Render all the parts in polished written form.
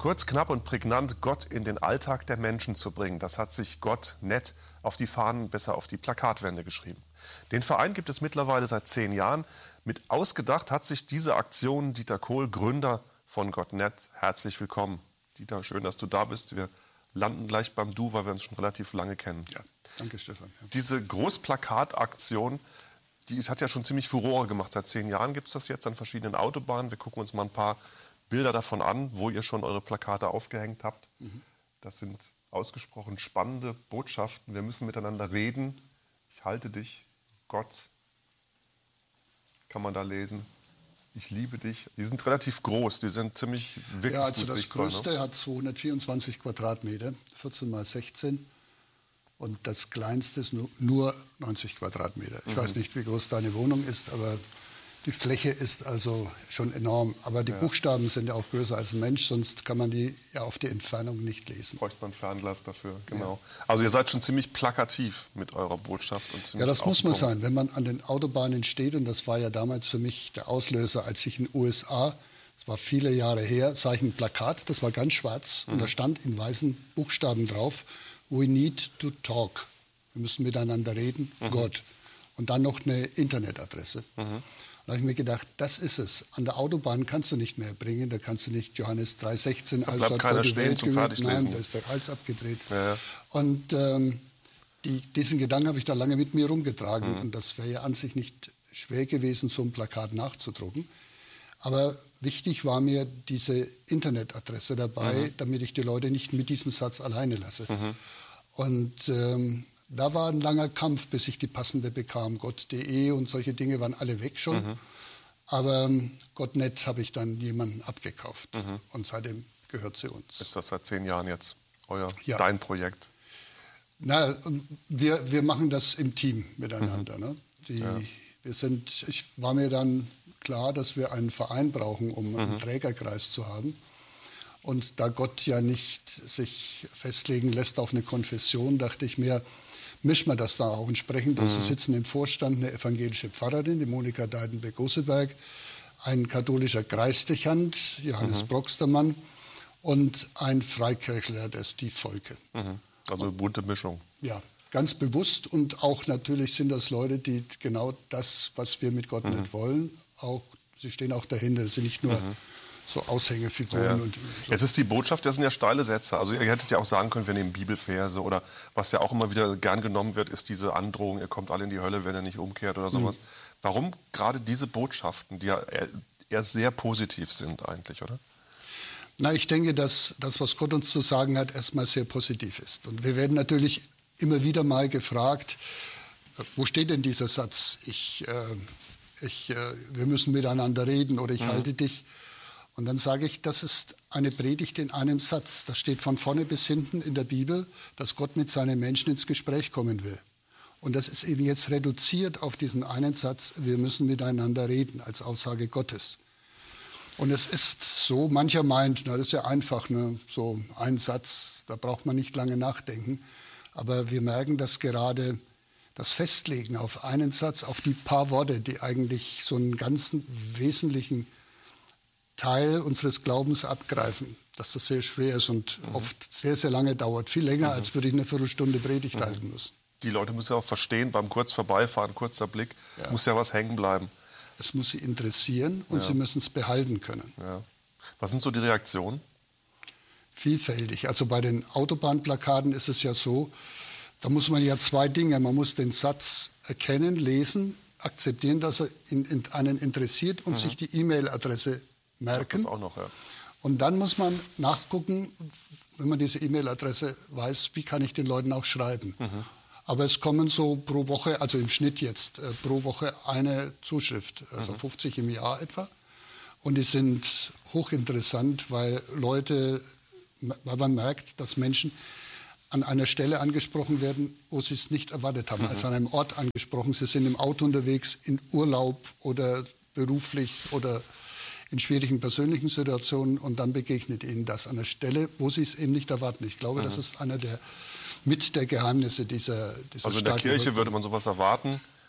Kurz, knapp und prägnant Gott in den Alltag der Menschen zu bringen, das hat sich Gott nett auf die Fahnen, besser auf die Plakatwände geschrieben. Den Verein gibt es mittlerweile seit 10 Jahren. Mit ausgedacht hat sich diese Aktion Dieter Kohl, Gründer von Gott.net. Herzlich willkommen. Dieter, schön, dass du da bist. Wir landen gleich beim Du, weil wir uns schon relativ lange kennen. Ja, danke Stefan. Ja. Diese Großplakataktion, hat ja schon ziemlich Furore gemacht. Seit 10 Jahren gibt es das jetzt an verschiedenen Autobahnen. Wir gucken uns mal ein paar Bilder davon an, wo ihr schon eure Plakate aufgehängt habt. Das sind ausgesprochen spannende Botschaften. Wir müssen miteinander reden. Ich halte dich, Gott, kann man da lesen. Ich liebe dich. Die sind relativ groß, die sind ziemlich wirklich Ja, also gut das sichtbar, größte ne? hat 224 Quadratmeter, 14 mal 16. Und das kleinste ist nur 90 Quadratmeter. Ich weiß nicht, wie groß deine Wohnung ist, aber die Fläche ist also schon enorm. Aber die Buchstaben sind ja auch größer als ein Mensch, sonst kann man die ja auf die Entfernung nicht lesen. Bräuchte man ein Fernglas dafür, genau. Ja. Also ihr seid schon ziemlich plakativ mit eurer Botschaft. Und Ja, das muss man sein. Wenn man an den Autobahnen steht, und das war ja damals für mich der Auslöser, als ich in den USA, das war viele Jahre her, sah ich ein Plakat, das war ganz schwarz und da stand in weißen Buchstaben drauf: We need to talk. Wir müssen miteinander reden, Gott. Und dann noch eine Internetadresse. Da habe ich mir gedacht, das ist es. An der Autobahn kannst du nicht mehr bringen, da kannst du nicht Johannes 3,16 da bleibt keiner stehen zum Fertiglesen. Nein, da ist der Hals abgedreht. Ja. Und diesen Gedanken habe ich da lange mit mir rumgetragen. Und das wäre ja an sich nicht schwer gewesen, so ein Plakat nachzudrucken. Aber wichtig war mir diese Internetadresse dabei, damit ich die Leute nicht mit diesem Satz alleine lasse. Und da war ein langer Kampf, bis ich die passende bekam. Gott.de und solche Dinge waren alle weg schon. Aber Gott.net habe ich dann jemanden abgekauft. Und seitdem gehört sie uns. Ist das seit 10 Jahren jetzt dein Projekt? Na, wir machen das im Team miteinander. Ne? Ich war mir dann klar, dass wir einen Verein brauchen, um einen Trägerkreis zu haben. Und da Gott ja nicht sich festlegen lässt auf eine Konfession, dachte ich mir, mischen wir das da auch entsprechend. Also sitzen im Vorstand eine evangelische Pfarrerin, die Monika Deidenberg-Gosseberg, ein katholischer Kreisdechant, Johannes Broxtermann, und ein Freikirchler, der Steve Volke. Also eine bunte Mischung. Ja, ganz bewusst. Und auch natürlich sind das Leute, die genau das, was wir mit Gott nicht wollen, auch, sie stehen auch dahinter. Das sind nicht nur so Aushängefiguren. Ja. Und so. Jetzt ist die Botschaft, das sind ja steile Sätze. Also ihr hättet ja auch sagen können, wir nehmen Bibelverse, oder was ja auch immer wieder gern genommen wird, ist diese Androhung, ihr kommt alle in die Hölle, wenn ihr nicht umkehrt oder sowas. Warum gerade diese Botschaften, die ja eher sehr positiv sind eigentlich, oder? Na, ich denke, dass das, was Gott uns zu sagen hat, erstmal sehr positiv ist. Und wir werden natürlich immer wieder mal gefragt, wo steht denn dieser Satz? Wir müssen miteinander reden oder ich halte dich. Und dann sage ich, das ist eine Predigt in einem Satz. Das steht von vorne bis hinten in der Bibel, dass Gott mit seinen Menschen ins Gespräch kommen will. Und das ist eben jetzt reduziert auf diesen einen Satz, wir müssen miteinander reden, als Aussage Gottes. Und es ist so, mancher meint, na, das ist ja einfach, ne, so ein Satz, da braucht man nicht lange nachdenken. Aber wir merken, dass gerade das Festlegen auf einen Satz, auf die paar Worte, die eigentlich so einen ganzen wesentlichen Teil unseres Glaubens abgreifen, dass das sehr schwer ist und oft sehr, sehr lange dauert. Viel länger, als würde ich eine Viertelstunde Predigt halten müssen. Die Leute müssen ja auch verstehen, beim kurz vorbeifahren, kurzer Blick, muss ja was hängen bleiben. Es muss sie interessieren und sie müssen es behalten können. Ja. Was sind so die Reaktionen? Vielfältig. Also bei den Autobahnplakaten ist es ja so, da muss man ja 2 Dinge. Man muss den Satz erkennen, lesen, akzeptieren, dass er einen interessiert und sich die E-Mail-Adresse merken. Das auch noch, ja. Und dann muss man nachgucken, wenn man diese E-Mail-Adresse weiß, wie kann ich den Leuten auch schreiben. Aber es kommen so pro Woche, also im Schnitt jetzt, pro Woche eine Zuschrift, also 50 im Jahr etwa. Und die sind hochinteressant, weil man merkt, dass Menschen an einer Stelle angesprochen werden, wo sie es nicht erwartet haben. Also an einem Ort angesprochen, sie sind im Auto unterwegs, in Urlaub oder beruflich oder in schwierigen persönlichen Situationen und dann begegnet ihnen das an einer Stelle, wo sie es eben nicht erwarten. Ich glaube, das ist einer der Geheimnisse dieser Also in der Kirche würde man sowas erwarten,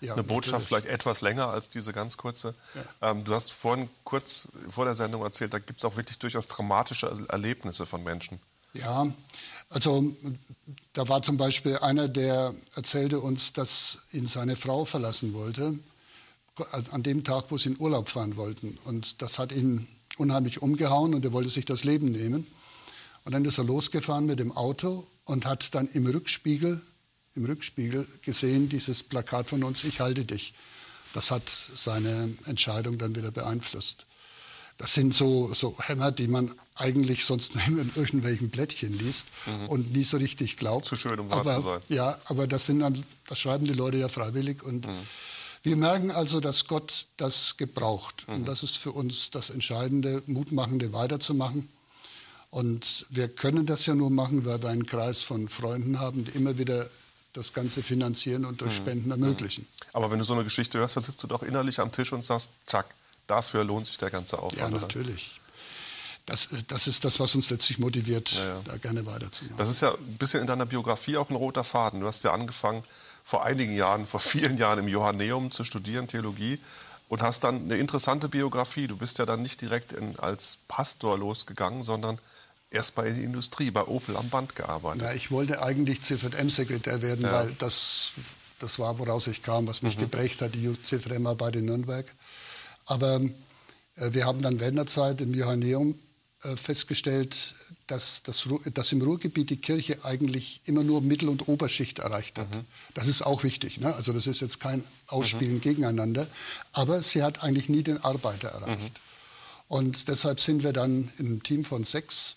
eine Botschaft vielleicht etwas länger als diese ganz kurze. Ja. Du hast vorhin kurz vor der Sendung erzählt, da gibt es auch wirklich durchaus dramatische Erlebnisse von Menschen. Ja, also da war zum Beispiel einer, der erzählte uns, dass ihn seine Frau verlassen wollte, an dem Tag, wo sie in Urlaub fahren wollten. Und das hat ihn unheimlich umgehauen und er wollte sich das Leben nehmen. Und dann ist er losgefahren mit dem Auto und hat dann im Rückspiegel gesehen, dieses Plakat von uns, ich halte dich. Das hat seine Entscheidung dann wieder beeinflusst. Das sind so Hämmer, die man eigentlich sonst nur in irgendwelchen Blättchen liest und nie so richtig glaubt. Zu schön, um wahr zu sein. Ja, aber das schreiben die Leute ja freiwillig. Und wir merken also, dass Gott das gebraucht. Und das ist für uns das Entscheidende, Mutmachende weiterzumachen. Und wir können das ja nur machen, weil wir einen Kreis von Freunden haben, die immer wieder das Ganze finanzieren und durch Spenden ermöglichen. Aber wenn du so eine Geschichte hörst, dann sitzt du doch innerlich am Tisch und sagst, zack, dafür lohnt sich der ganze Aufwand. Ja, natürlich. Das ist das, was uns letztlich motiviert, da gerne weiterzumachen. Das ist ja ein bisschen in deiner Biografie auch ein roter Faden. Du hast ja angefangen, vor vielen Jahren im Johanneum zu studieren, Theologie, und hast dann eine interessante Biografie. Du bist ja dann nicht direkt als Pastor losgegangen, sondern erst mal in die Industrie, bei Opel am Band gearbeitet. Na, ich wollte eigentlich CVM-Sekretär werden, weil das war, woraus ich kam, was mich geprägt hat, die CVM-Arbeit in Nürnberg. Aber wir haben dann während der Zeit im Johanneum festgestellt, dass im Ruhrgebiet die Kirche eigentlich immer nur Mittel- und Oberschicht erreicht hat. Das ist auch wichtig, ne? Also das ist jetzt kein Ausspielen gegeneinander, aber sie hat eigentlich nie den Arbeiter erreicht. Und deshalb sind wir dann in einem Team von 6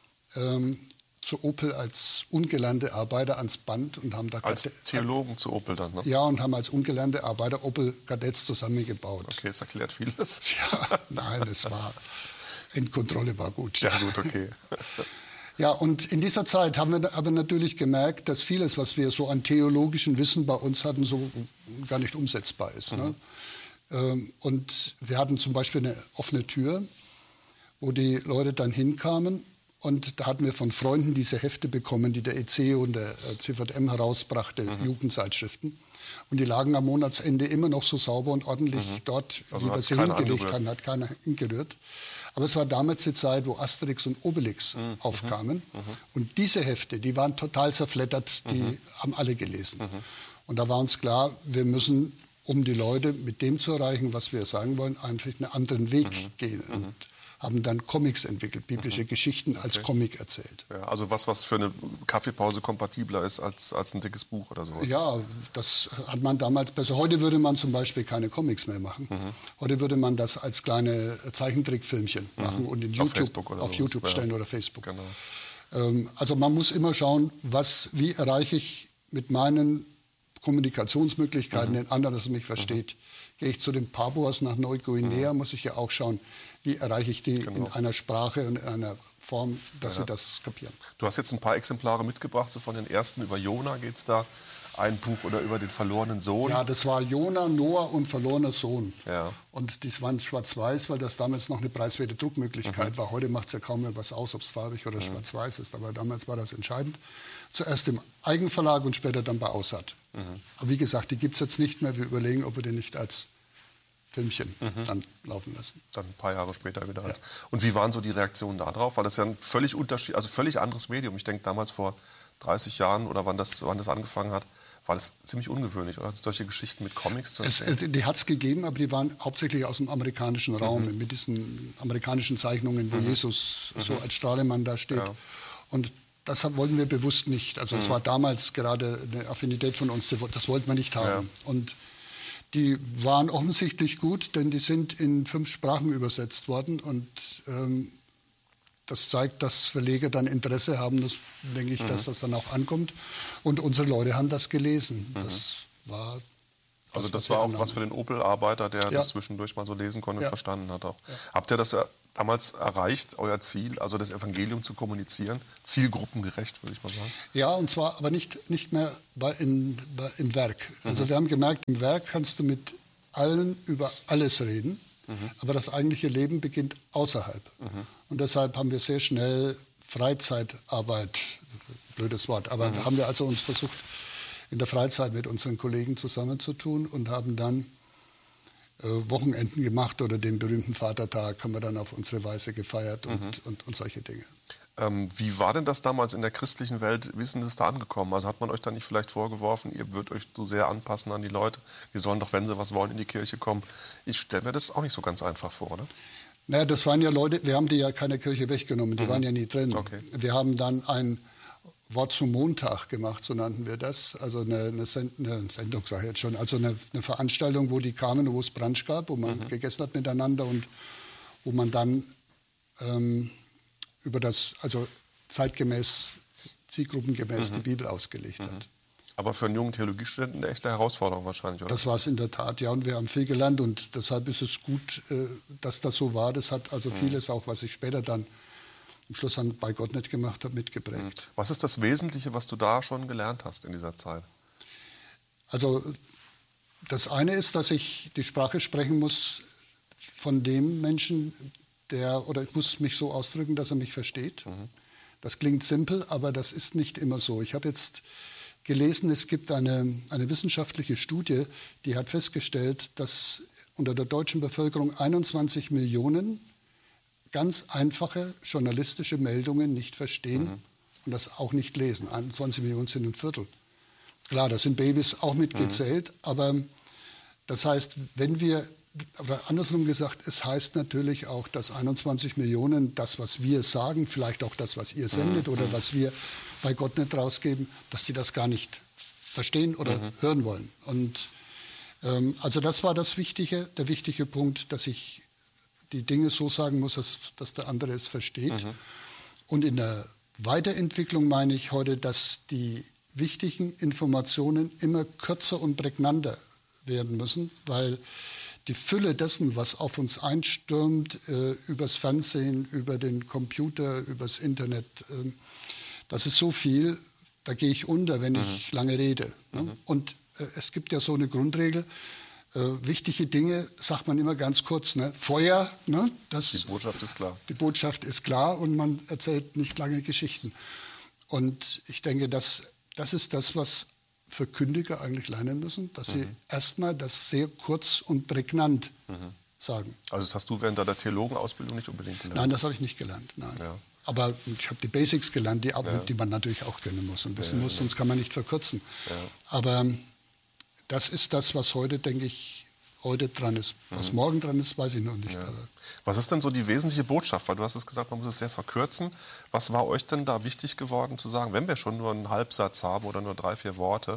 zu Opel als ungelernte Arbeiter ans Band und haben da als Theologen zu Opel dann, ne? Ja, und haben als ungelernte Arbeiter Opel-Kadetts zusammengebaut. Okay, das erklärt vieles. Ja, nein, Endkontrolle war gut. Ja, gut, okay. Ja, und in dieser Zeit haben wir aber natürlich gemerkt, dass vieles, was wir so an theologischem Wissen bei uns hatten, so gar nicht umsetzbar ist. Ne? Und wir hatten zum Beispiel eine offene Tür, wo die Leute dann hinkamen. Und da hatten wir von Freunden diese Hefte bekommen, die der EC und der CVM herausbrachte, Jugendzeitschriften. Und die lagen am Monatsende immer noch so sauber und ordentlich dort, also wie wir sie hingelegt hatten, hat keiner hingerührt. Aber es war damals die Zeit, wo Asterix und Obelix aufkamen. Und diese Hefte, die waren total zerfleddert, die haben alle gelesen. Und da war uns klar, wir müssen, um die Leute mit dem zu erreichen, was wir sagen wollen, einfach einen anderen Weg gehen. Und haben dann Comics entwickelt, biblische Geschichten als Comic erzählt. Ja, also was für eine Kaffeepause kompatibler ist als ein dickes Buch oder sowas. Ja, das hat man damals besser. Heute würde man zum Beispiel keine Comics mehr machen. Heute würde man das als kleine Zeichentrickfilmchen machen und in auf YouTube stellen oder Facebook. Genau. Also man muss immer schauen, wie erreiche ich mit meinen Kommunikationsmöglichkeiten den anderen, dass er mich versteht. Gehe ich zu den Papuas nach Neuguinea, muss ich ja auch schauen, wie erreiche ich die in einer Sprache und in einer Form, dass sie das kapieren. Du hast jetzt ein paar Exemplare mitgebracht, so von den ersten. Über Jona geht es da, ein Buch, oder über den verlorenen Sohn. Ja, das war Jona, Noah und verlorener Sohn. Ja. Und das waren schwarz-weiß, weil das damals noch eine preiswerte Druckmöglichkeit war. Heute macht es ja kaum mehr was aus, ob es farbig oder schwarz-weiß ist. Aber damals war das entscheidend. Zuerst im Eigenverlag und später dann bei Aussat. Aber wie gesagt, die gibt es jetzt nicht mehr. Wir überlegen, ob wir den nicht als Filmchen dann laufen lassen. Dann ein paar Jahre später wieder. Ja. Und wie waren so die Reaktionen darauf? Weil das ja ein völlig anderes Medium. Ich denke, damals vor 30 Jahren oder wann das angefangen hat, war das ziemlich ungewöhnlich, oder? Solche Geschichten mit Comics zu erzählen. Die hat es gegeben, aber die waren hauptsächlich aus dem amerikanischen Raum, mit diesen amerikanischen Zeichnungen, wo Jesus so als Strahlemann da steht. Ja. Und das wollten wir bewusst nicht. Also es war damals gerade eine Affinität von uns, das wollten wir nicht haben. Ja. Und die waren offensichtlich gut, denn die sind in 5 Sprachen übersetzt worden. Und das zeigt, dass Verleger dann Interesse haben. Das denke ich, dass das dann auch ankommt. Und unsere Leute haben das gelesen. Das war das war auch was für den Opel-Arbeiter, der das zwischendurch mal so lesen konnte und verstanden hat auch. Ja. Habt ihr das damals erreicht, euer Ziel, also das Evangelium zu kommunizieren? Zielgruppengerecht, würde ich mal sagen. Ja, und zwar aber nicht mehr im Werk. Also wir haben gemerkt, im Werk kannst du mit allen über alles reden, aber das eigentliche Leben beginnt außerhalb. Und deshalb haben wir sehr schnell Freizeitarbeit, blödes Wort, aber haben wir also uns versucht, in der Freizeit mit unseren Kollegen zusammenzutun und haben dann Wochenenden gemacht oder den berühmten Vatertag haben wir dann auf unsere Weise gefeiert und solche Dinge. Wie war denn das damals in der christlichen Welt? Wie ist denn das da angekommen? Also hat man euch da nicht vielleicht vorgeworfen, ihr würdet euch so sehr anpassen an die Leute? Die sollen doch, wenn sie was wollen, in die Kirche kommen. Ich stelle mir das auch nicht so ganz einfach vor, oder? Naja, das waren ja Leute, wir haben die ja keine Kirche weggenommen, die waren ja nie drin. Okay. Wir haben dann ein Wort zum Montag gemacht, so nannten wir das. Also eine Sendung, sage ich jetzt schon, also eine Veranstaltung, wo die kamen, wo es Brunch gab, wo man gegessen hat miteinander und wo man dann über das, also zeitgemäß, zielgruppengemäß die Bibel ausgelegt hat. Aber für einen jungen Theologiestudenten eine echte Herausforderung wahrscheinlich, oder? Das war es in der Tat, ja, und wir haben viel gelernt und deshalb ist es gut, dass das so war. Das hat also vieles auch, was ich später dann im Schluss dann bei Gott nicht gemacht habe, mitgeprägt. Was ist das Wesentliche, was du da schon gelernt hast in dieser Zeit? Also das eine ist, dass ich die Sprache sprechen muss von dem Menschen, oder ich muss mich so ausdrücken, dass er mich versteht. Das klingt simpel, aber das ist nicht immer so. Ich habe jetzt gelesen, es gibt eine wissenschaftliche Studie, die hat festgestellt, dass unter der deutschen Bevölkerung 21 Millionen ganz einfache journalistische Meldungen nicht verstehen und das auch nicht lesen. 21 Millionen sind ein Viertel. Klar, da sind Babys auch mitgezählt, aber das heißt, oder andersrum gesagt, es heißt natürlich auch, dass 21 Millionen das, was wir sagen, vielleicht auch das, was ihr sendet oder was wir bei Gott nicht rausgeben, dass die das gar nicht verstehen oder hören wollen. Und also das war der wichtige Punkt, dass ich die Dinge so sagen muss, dass der andere es versteht. Und in der Weiterentwicklung meine ich heute, dass die wichtigen Informationen immer kürzer und prägnanter werden müssen, weil die Fülle dessen, was auf uns einstürmt, übers Fernsehen, über den Computer, übers Internet, das ist so viel, da gehe ich unter, wenn ich lange rede. Ne? Und es gibt ja so eine Grundregel, wichtige Dinge sagt man immer ganz kurz. Ne? Feuer, ne? Die Botschaft ist klar. Die Botschaft ist klar und man erzählt nicht lange Geschichten. Und ich denke, das ist das, was Verkündiger eigentlich lernen müssen, dass sie erstmal das sehr kurz und prägnant sagen. Also das hast du während deiner Theologenausbildung nicht unbedingt gelernt? Nein, das habe ich nicht gelernt. Nein. Ja. Aber ich habe die Basics gelernt, die man natürlich auch kennen muss und wissen muss, sonst kann man nicht verkürzen. Ja. Aber das ist das, was heute, denke ich, heute dran ist. Was morgen dran ist, weiß ich noch nicht. Ja. Was ist denn so die wesentliche Botschaft? Weil du hast es gesagt, man muss es sehr verkürzen. Was war euch denn da wichtig geworden zu sagen, wenn wir schon nur einen Halbsatz haben oder nur 3, 4 Worte,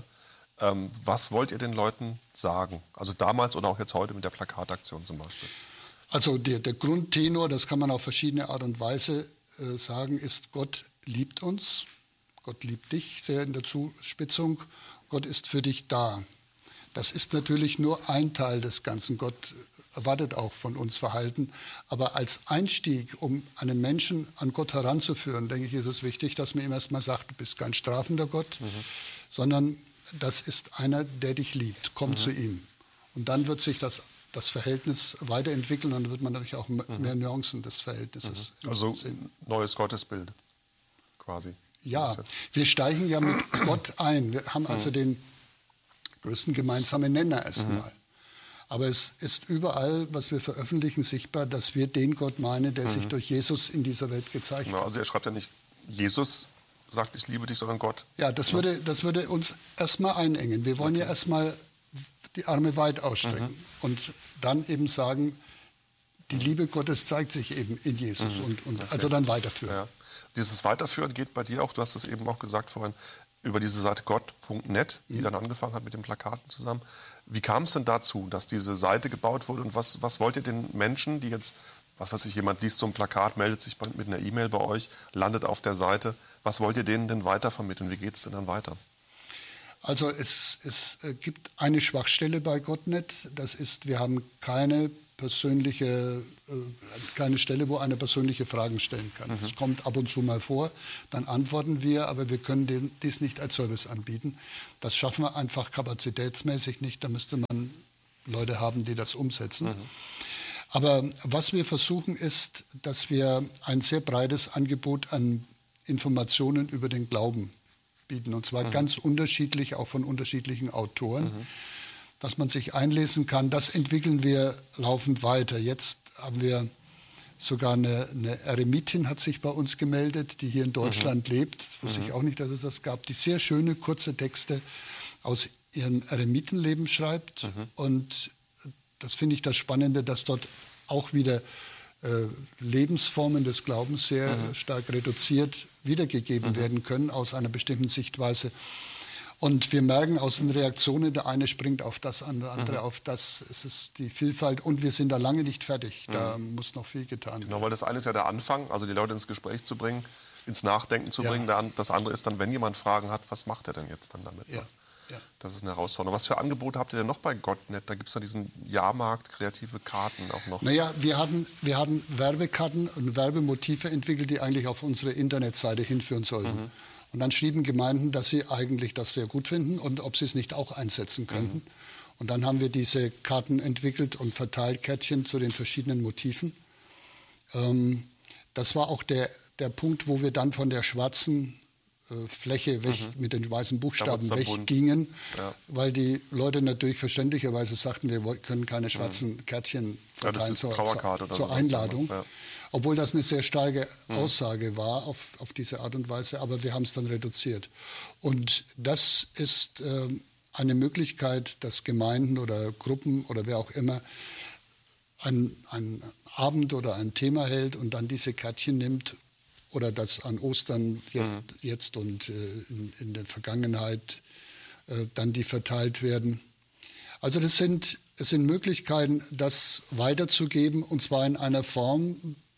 was wollt ihr den Leuten sagen? Also damals oder auch jetzt heute mit der Plakataktion zum Beispiel. Also der Grundtenor, das kann man auf verschiedene Art und Weise sagen, ist, Gott liebt uns. Gott liebt dich, sehr in der Zuspitzung. Gott ist für dich da. Das ist natürlich nur ein Teil des Ganzen. Gott erwartet auch von uns Verhalten. Aber als Einstieg, um einen Menschen an Gott heranzuführen, denke ich, ist es wichtig, dass man ihm erstmal sagt, du bist kein strafender Gott, sondern das ist einer, der dich liebt. Komm zu ihm. Und dann wird sich das Verhältnis weiterentwickeln und dann wird man natürlich auch mehr Nuancen des Verhältnisses Also neues Gottesbild quasi. Ja, wir steigen ja mit Gott ein. Wir haben also den größten gemeinsamen Nenner erstmal. Aber es ist überall, was wir veröffentlichen, sichtbar, dass wir den Gott meinen, der sich durch Jesus in dieser Welt gezeigt hat. Also er schreibt ja nicht, Jesus sagt, ich liebe dich, sondern Gott. Ja, das würde uns erstmal einengen. Wir wollen ja erstmal die Arme weit ausstrecken und dann eben sagen, die Liebe Gottes zeigt sich eben in Jesus und also dann weiterführen. Ja. Dieses Weiterführen geht bei dir auch, du hast es eben auch gesagt vorhin, über diese Seite gott.net, die dann angefangen hat mit den Plakaten zusammen. Wie kam es denn dazu, dass diese Seite gebaut wurde und was wollt ihr den Menschen, die jetzt, was weiß ich, jemand liest so ein Plakat, meldet sich mit einer E-Mail bei euch, landet auf der Seite, was wollt ihr denen denn weitervermitteln? Wie geht es denn dann weiter? Also es gibt eine Schwachstelle bei Gott.net, das ist, wir haben keine Stelle, wo einer persönliche Fragen stellen kann. Das kommt ab und zu mal vor, dann antworten wir, aber wir können dies nicht als Service anbieten. Das schaffen wir einfach kapazitätsmäßig nicht, da müsste man Leute haben, die das umsetzen. Aber was wir versuchen ist, dass wir ein sehr breites Angebot an Informationen über den Glauben bieten. Und zwar ganz unterschiedlich, auch von unterschiedlichen Autoren, dass man sich einlesen kann. Das entwickeln wir laufend weiter. Jetzt haben wir sogar eine Eremitin hat sich bei uns gemeldet, die hier in Deutschland lebt. Wusste ich auch nicht, dass es das gab. Die sehr schöne, kurze Texte aus ihrem Eremitenleben schreibt. Und das finde ich das Spannende, dass dort auch wieder Lebensformen des Glaubens sehr stark reduziert wiedergegeben werden können aus einer bestimmten Sichtweise. Und wir merken aus den Reaktionen, der eine springt auf das, der andere auf das. Es ist die Vielfalt und wir sind da lange nicht fertig. Da muss noch viel getan werden. Genau, weil das eine ist ja der Anfang, also die Leute ins Gespräch zu bringen, ins Nachdenken zu bringen. Das andere ist dann, wenn jemand Fragen hat, was macht er denn jetzt dann damit? Ja. Das ist eine Herausforderung. Was für Angebote habt ihr denn noch bei Gottnet? Da gibt es ja diesen Jahrmarkt, kreative Karten auch noch. Naja, wir hatten Werbekarten und Werbemotive entwickelt, die eigentlich auf unsere Internetseite hinführen sollten. Und dann schrieben Gemeinden, dass sie eigentlich das sehr gut finden und ob sie es nicht auch einsetzen könnten. Und dann haben wir diese Karten entwickelt und verteilt, Kärtchen zu den verschiedenen Motiven. Das war auch der Punkt, wo wir dann von der schwarzen Fläche weg mit den weißen Buchstaben weggingen, weil die Leute natürlich verständlicherweise sagten, wir können keine schwarzen Kärtchen verteilen zur Einladung. Obwohl das eine sehr starke Aussage war auf diese Art und Weise, aber wir haben es dann reduziert. Und das ist eine Möglichkeit, dass Gemeinden oder Gruppen oder wer auch immer einen Abend oder ein Thema hält und dann diese Kärtchen nimmt oder das an Ostern jetzt und in der Vergangenheit dann die verteilt werden. Also es sind Möglichkeiten, das weiterzugeben und zwar in einer Form,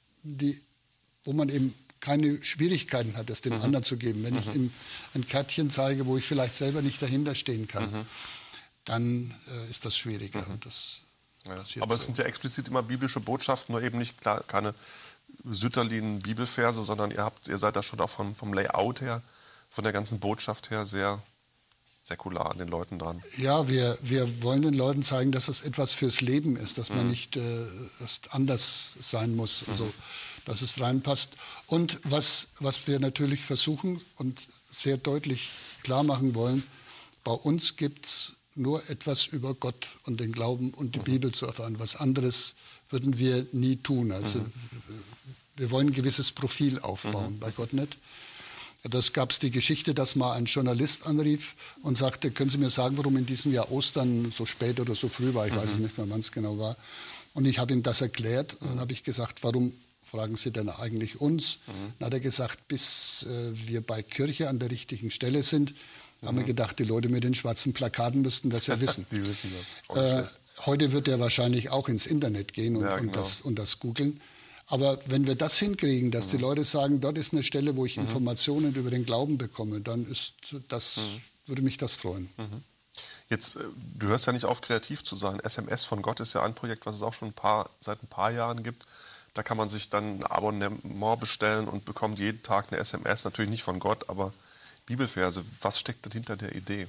wo man eben keine Schwierigkeiten hat, das dem anderen zu geben. Wenn ich ihm ein Kärtchen zeige, wo ich vielleicht selber nicht dahinter stehen kann, dann ist das schwieriger. Und das aber es sind ja explizit immer biblische Botschaften, nur eben nicht keine Sütterlin-Bibelverse, sondern ihr seid da schon auch vom Layout her, von der ganzen Botschaft her sehr säkular an den Leuten dran. Ja, wir wollen den Leuten zeigen, dass es etwas fürs Leben ist, dass man nicht anders sein muss, also, dass es reinpasst. Und was wir natürlich versuchen und sehr deutlich klar machen wollen, bei uns gibt es nur etwas über Gott und den Glauben und die Bibel zu erfahren. Was anderes würden wir nie tun. Also wir wollen ein gewisses Profil aufbauen bei Gottnet. Das gab es die Geschichte, dass mal ein Journalist anrief und sagte, können Sie mir sagen, warum in diesem Jahr Ostern so spät oder so früh war? Ich weiß es nicht mehr, wann es genau war. Und ich habe ihm das erklärt. Und dann habe ich gesagt, warum fragen Sie denn eigentlich uns? Dann hat er gesagt, bis wir bei Kirche an der richtigen Stelle sind, haben wir gedacht, die Leute mit den schwarzen Plakaten müssten das ja wissen. Die wissen das. Heute wird er wahrscheinlich auch ins Internet gehen und das googeln. Aber wenn wir das hinkriegen, dass die Leute sagen, dort ist eine Stelle, wo ich Informationen über den Glauben bekomme, dann würde mich das freuen. Jetzt, du hörst ja nicht auf, kreativ zu sein. SMS von Gott ist ja ein Projekt, was es auch schon seit ein paar Jahren gibt. Da kann man sich dann ein Abonnement bestellen und bekommt jeden Tag eine SMS, natürlich nicht von Gott, aber Bibelverse. Was steckt hinter der Idee?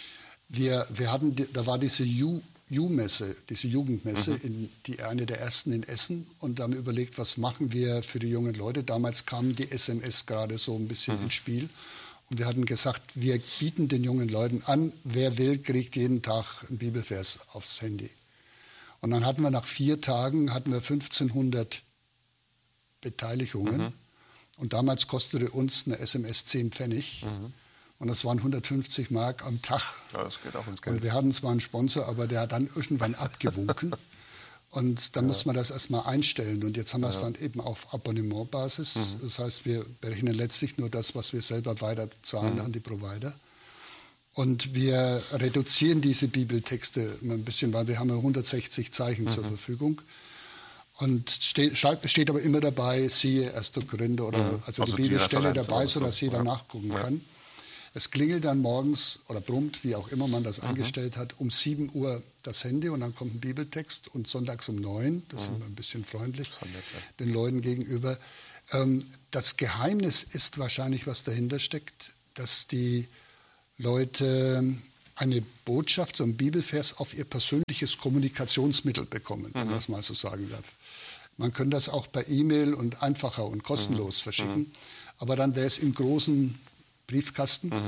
Da war diese U-Messe, diese Jugendmesse, eine der ersten in Essen. Und da haben wir überlegt, was machen wir für die jungen Leute. Damals kamen die SMS gerade so ein bisschen ins Spiel. Und wir hatten gesagt, wir bieten den jungen Leuten an, wer will, kriegt jeden Tag einen Bibelvers aufs Handy. Und dann hatten wir nach 4 Tagen 1500 Beteiligungen. Und damals kostete uns eine SMS 10 Pfennig. Und das waren 150 Mark am Tag. Ja, das geht auch ins Geld. Und wir hatten zwar einen Sponsor, aber der hat dann irgendwann abgewunken. Und dann muss man das erstmal einstellen. Und jetzt haben wir es dann eben auf Abonnementbasis. Das heißt, wir berechnen letztlich nur das, was wir selber weiterzahlen an die Provider. Und wir reduzieren diese Bibeltexte ein bisschen, weil wir haben ja 160 Zeichen zur Verfügung. Und steht aber immer dabei, siehe 1. Korinther oder also die Bibelstelle dabei, sodass jeder nachgucken kann. Es klingelt dann morgens oder brummt, wie auch immer man das eingestellt hat, um 7 Uhr das Handy und dann kommt ein Bibeltext und sonntags um 9, das sind wir ein bisschen freundlich den Leuten gegenüber. Das Geheimnis ist wahrscheinlich, was dahinter steckt, dass die Leute eine Botschaft, so ein Bibelvers auf ihr persönliches Kommunikationsmittel bekommen, wenn man das mal so sagen darf. Man kann das auch per E-Mail und einfacher und kostenlos verschicken, aber dann wäre es im großen Briefkasten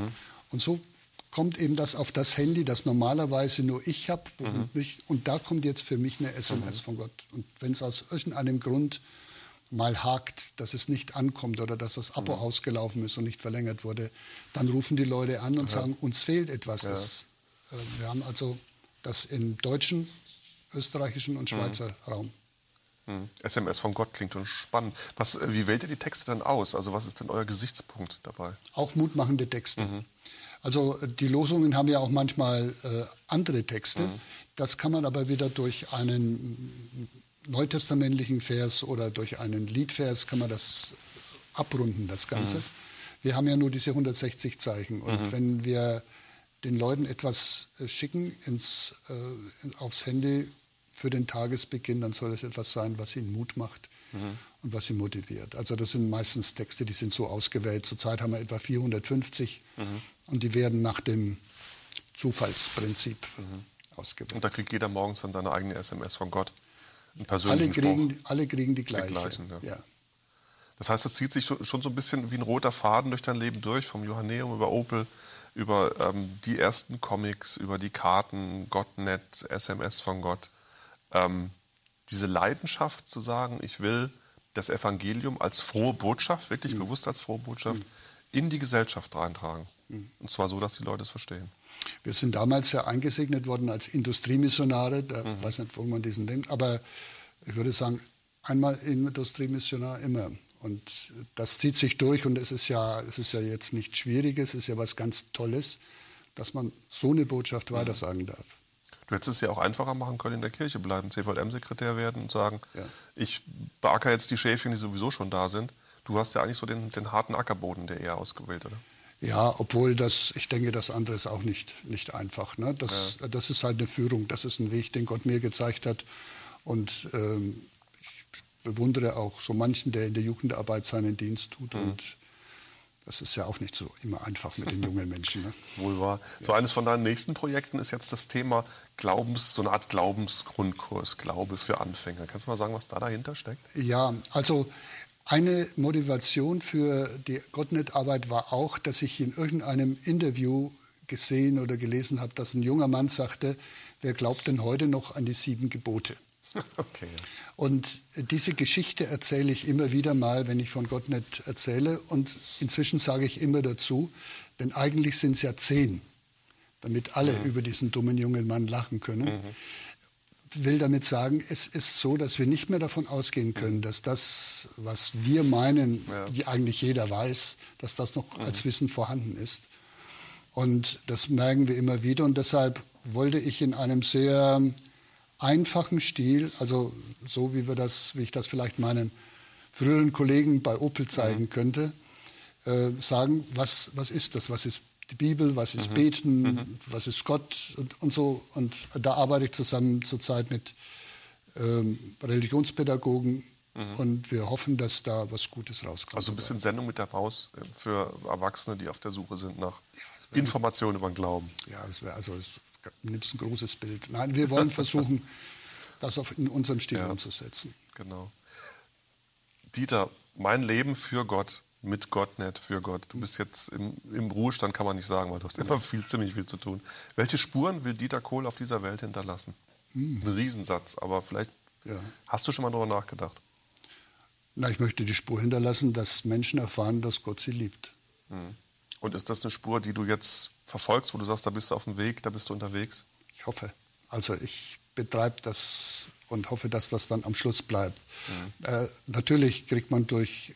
Und so kommt eben das auf das Handy, das normalerweise nur ich habe. Und da kommt jetzt für mich eine SMS von Gott. Und wenn es aus irgendeinem Grund mal hakt, dass es nicht ankommt oder dass das Abo ausgelaufen ist und nicht verlängert wurde, dann rufen die Leute an und sagen, uns fehlt etwas. Wir haben also das im deutschen, österreichischen und Schweizer Raum. SMS von Gott klingt schon spannend. Wie wählt ihr die Texte dann aus? Also was ist denn euer Gesichtspunkt dabei? Auch mutmachende Texte. Also die Losungen haben ja auch manchmal andere Texte. Das kann man aber wieder durch einen neutestamentlichen Vers oder durch einen Liedvers kann man das abrunden, das Ganze. Wir haben ja nur diese 160 Zeichen. Und wenn wir den Leuten etwas schicken aufs Handy für den Tagesbeginn, dann soll es etwas sein, was ihnen Mut macht und was sie motiviert. Also das sind meistens Texte, die sind so ausgewählt. Zurzeit haben wir etwa 450 und die werden nach dem Zufallsprinzip ausgewählt. Und da kriegt jeder morgens dann seine eigene SMS von Gott, einen persönlichen Spruch. Alle kriegen die gleiche. Ja. Das heißt, das zieht sich schon so ein bisschen wie ein roter Faden durch dein Leben durch, vom Johanneum über Opel, über die ersten Comics, über die Karten, Gottnet, SMS von Gott. Diese Leidenschaft zu sagen, ich will das Evangelium als frohe Botschaft, wirklich bewusst als frohe Botschaft, in die Gesellschaft reintragen. Und zwar so, dass die Leute es verstehen. Wir sind damals ja eingesegnet worden als Industriemissionare, da weiß nicht, wo man diesen nimmt, aber ich würde sagen, einmal Industriemissionar immer. Und das zieht sich durch und es ist ja jetzt nichts Schwieriges, es ist ja was ganz Tolles, dass man so eine Botschaft weitersagen darf. Du hättest es ja auch einfacher machen können, in der Kirche bleiben, CVM-Sekretär werden und sagen, ich beackere jetzt die Schäfchen, die sowieso schon da sind. Du hast ja eigentlich so den harten Ackerboden der eher ausgewählt, oder? Ja, obwohl ich denke, das andere ist auch nicht einfach. Ne? Das ist halt eine Führung, das ist ein Weg, den Gott mir gezeigt hat. Und ich bewundere auch so manchen, der in der Jugendarbeit seinen Dienst tut. Und das ist ja auch nicht so immer einfach mit den jungen Menschen. Ne? Wohl wahr. So eines von deinen nächsten Projekten ist jetzt das Thema so eine Art Glaubensgrundkurs, Glaube für Anfänger. Kannst du mal sagen, was da dahinter steckt? Ja, also eine Motivation für die Gottnet-Arbeit war auch, dass ich in irgendeinem Interview gesehen oder gelesen habe, dass ein junger Mann sagte, wer glaubt denn heute noch an die 7 Gebote? Okay. Ja. Und diese Geschichte erzähle ich immer wieder mal, wenn ich von Gottnet erzähle. Und inzwischen sage ich immer dazu, denn eigentlich sind es ja 10, damit alle über diesen dummen jungen Mann lachen können. Ich will damit sagen, es ist so, dass wir nicht mehr davon ausgehen können, dass das, was wir meinen, wie eigentlich jeder weiß, dass das noch als Wissen vorhanden ist. Und das merken wir immer wieder. Und deshalb wollte ich in einem sehr einfachen Stil, also so wie ich das vielleicht meinen früheren Kollegen bei Opel zeigen könnte, sagen, was ist das? Was ist die Bibel, was ist Beten, was ist Gott und so. Und da arbeite ich zusammen zurzeit mit Religionspädagogen und wir hoffen, dass da was Gutes rauskommt. Also ein bisschen Sendung mit der Maus für Erwachsene, die auf der Suche sind nach Informationen über den Glauben. Ja, das wäre also nimmst ein großes Bild. Nein, wir wollen versuchen, das in unserem Stil umzusetzen. Genau. Dieter, mein Leben für Gott, mit Gottnet, für Gott. Du bist jetzt im Ruhestand, kann man nicht sagen, weil du hast immer ziemlich viel zu tun. Welche Spuren will Dieter Kohl auf dieser Welt hinterlassen? Ein Riesensatz, aber vielleicht hast du schon mal darüber nachgedacht? Na, ich möchte die Spur hinterlassen, dass Menschen erfahren, dass Gott sie liebt. Und ist das eine Spur, die du jetzt verfolgst, wo du sagst, da bist du auf dem Weg, da bist du unterwegs? Ich hoffe. Also ich betreibe das und hoffe, dass das dann am Schluss bleibt. Natürlich kriegt man durch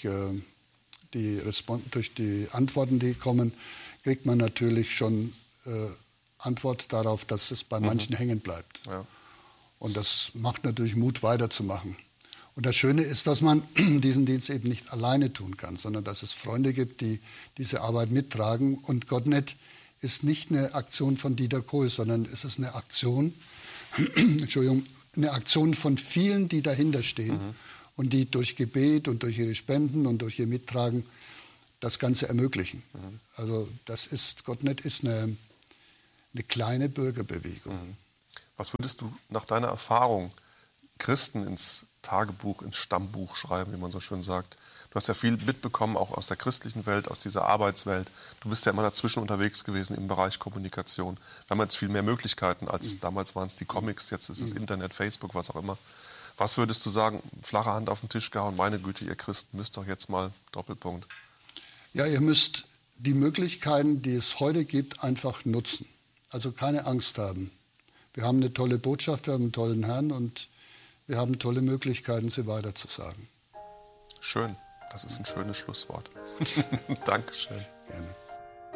die Antworten, die kommen, kriegt man natürlich schon Antwort darauf, dass es bei manchen hängen bleibt. Ja. Und das macht natürlich Mut, weiterzumachen. Und das Schöne ist, dass man diesen Dienst eben nicht alleine tun kann, sondern dass es Freunde gibt, die diese Arbeit mittragen. Und Gottnet ist nicht eine Aktion von Dieter Kohl, sondern es ist eine Aktion, eine Aktion von vielen, die dahinter stehen und die durch Gebet und durch ihre Spenden und durch ihr Mittragen das Ganze ermöglichen. Also Gottnet ist eine kleine Bürgerbewegung. Was würdest du nach deiner Erfahrung Christen ins Tagebuch, ins Stammbuch schreiben, wie man so schön sagt? Du hast ja viel mitbekommen, auch aus der christlichen Welt, aus dieser Arbeitswelt. Du bist ja immer dazwischen unterwegs gewesen im Bereich Kommunikation. Wir haben jetzt viel mehr Möglichkeiten als damals waren es die Comics, jetzt ist es Internet, Facebook, was auch immer. Was würdest du sagen, flache Hand auf den Tisch gehauen, meine Güte, ihr Christen müsst doch jetzt mal Doppelpunkt. Ja, ihr müsst die Möglichkeiten, die es heute gibt, einfach nutzen. Also keine Angst haben. Wir haben eine tolle Botschaft, wir haben einen tollen Herrn und wir haben tolle Möglichkeiten, sie weiterzusagen. Schön, das ist ein schönes Schlusswort. Dankeschön. Gerne.